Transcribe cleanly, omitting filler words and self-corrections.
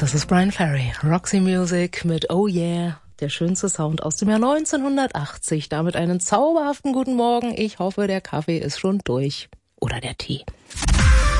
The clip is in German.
Das ist Bryan Ferry, Roxy Music mit Oh Yeah, der schönste Sound aus dem Jahr 1980. Damit einen zauberhaften guten Morgen. Ich hoffe, der Kaffee ist schon durch. Oder der Tee.